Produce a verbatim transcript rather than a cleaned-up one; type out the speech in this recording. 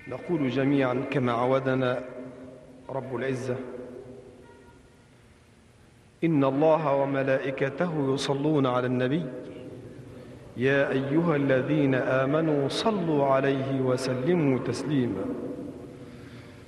نقول جميعا كما عودنا رب العزة: إن الله وملائكته يصلون على النبي يا أيها الذين آمنوا صلوا عليه وسلموا تسليما.